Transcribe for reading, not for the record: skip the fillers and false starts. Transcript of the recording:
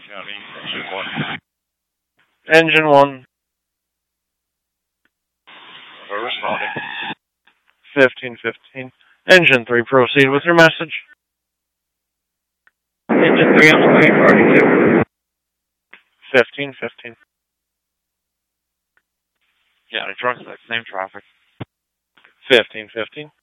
County, Engine 1. Engine 1. We're responding. 1515. Engine 3, proceed with your message. Engine 3 on the way, party 2. 1515. Yeah, the truck's that same traffic. 1515.